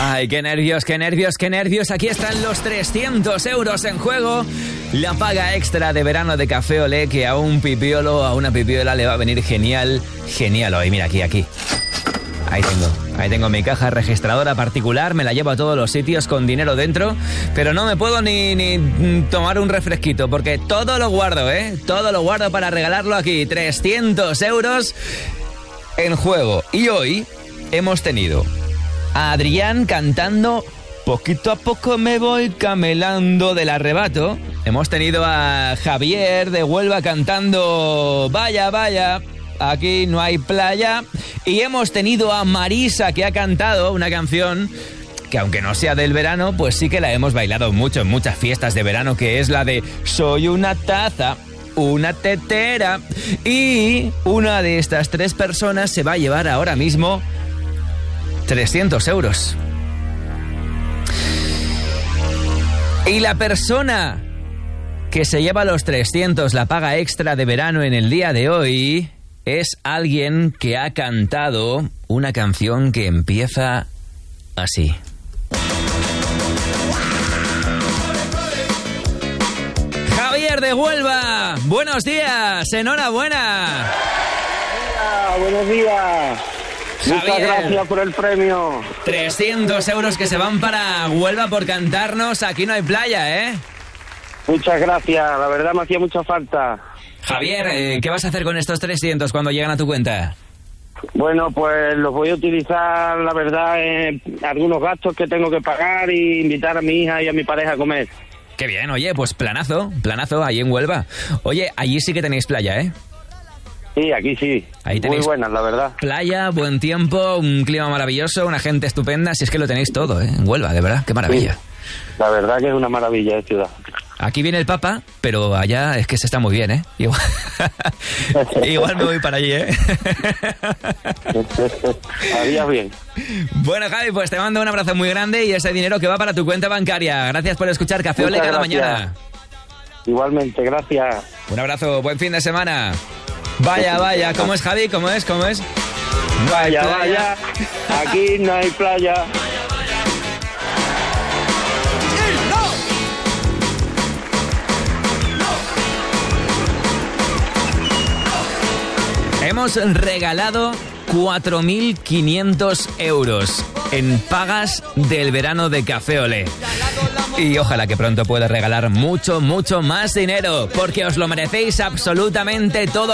Ay, qué nervios, qué nervios, qué nervios. Aquí están los 300 euros en juego. La paga extra de verano de Café Olé, que a un pipiolo, a una pipiola le va a venir genial, genial hoy. Mira, aquí. Ahí tengo mi caja registradora particular, me la llevo a todos los sitios con dinero dentro, pero no me puedo ni tomar un refresquito, porque todo lo guardo, todo lo guardo para regalarlo aquí. 300 euros en juego. Y hoy hemos tenido a Adrián cantando Poquito a poco me voy camelando del arrebato. Hemos tenido a Javier de Huelva cantando Vaya, vaya, aquí no hay playa. Y hemos tenido a Marisa, que ha cantado una canción que, aunque no sea del verano, pues sí que la hemos bailado mucho en muchas fiestas de verano, que es la de Soy una taza, una tetera. Y una de estas tres personas se va a llevar ahora mismo 300 euros. Y la persona que se lleva los 300, la paga extra de verano en el día de hoy, es alguien que ha cantado una canción que empieza así. Javier de Huelva, buenos días, enhorabuena. Hola, buenos días. Javier, muchas gracias por el premio. 300 euros que se van para Huelva por cantarnos Aquí no hay playa, ¿eh? Muchas gracias, la verdad me hacía mucha falta. Javier, ¿qué vas a hacer con estos 300 cuando llegan a tu cuenta? Bueno, pues los voy a utilizar, la verdad, en algunos gastos que tengo que pagar y invitar a mi hija y a mi pareja a comer. Qué bien, oye, pues planazo ahí en Huelva. Oye, allí sí que tenéis playa, ¿eh? Sí, aquí sí. Ahí tenéis muy buenas, la verdad. Playa, buen tiempo, un clima maravilloso, una gente estupenda. Si es que lo tenéis todo, ¿eh? En Huelva, de verdad, qué maravilla. Sí, la verdad que es una maravilla de ciudad. Aquí viene el Papa, pero allá es que se está muy bien, ¿eh? Igual me voy para allí, ¿eh? Harías bien. Bueno, Javi, pues te mando un abrazo muy grande y ese dinero que va para tu cuenta bancaria. Gracias por escuchar Café Olé cada mañana. Igualmente, gracias. Un abrazo, buen fin de semana. Vaya, vaya, ¿cómo es, Javi? ¿Cómo es? Vaya, vaya, aquí no hay playa. Hemos regalado 4.500 euros en pagas del verano de Café Olé. Y ojalá que pronto pueda regalar mucho, mucho más dinero, porque os lo merecéis absolutamente todo.